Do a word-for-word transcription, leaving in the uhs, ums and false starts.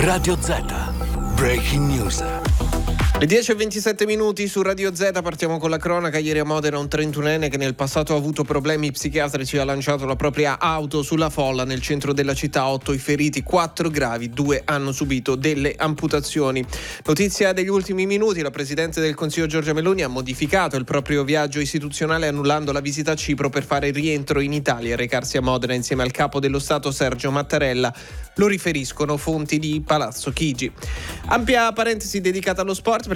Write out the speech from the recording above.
Radio Z. Breaking News. Le dieci e ventisette minuti su Radio Z, partiamo con la cronaca. Ieri a Modena un trentunenne che nel passato ha avuto problemi psichiatrici ha lanciato la propria auto sulla folla nel centro della città. Otto i feriti, quattro gravi, due hanno subito delle amputazioni. Notizia degli ultimi minuti: la Presidente del Consiglio Giorgia Meloni ha modificato il proprio viaggio istituzionale annullando la visita a Cipro per fare rientro in Italia e recarsi a Modena insieme al Capo dello Stato Sergio Mattarella. Lo riferiscono fonti di Palazzo Chigi. Ampia parentesi dedicata allo sport,